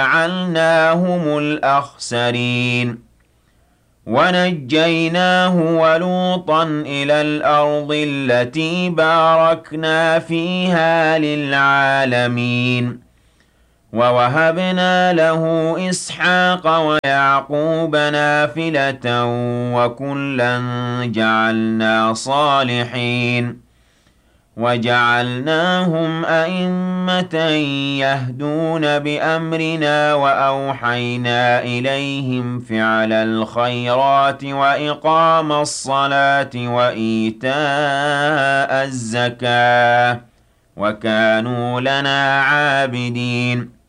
فجعلناهم الأخسرين ونجيناه ولوطا إلى الأرض التي باركنا فيها للعالمين ووهبنا له إسحاق ويعقوب نافلة وكلا جعلنا صالحين وجعلناهم أئمة يهدون بأمرنا وأوحينا إليهم فعل الخيرات وإقام الصلاة وإيتاء الزكاة وكانوا لنا عابدين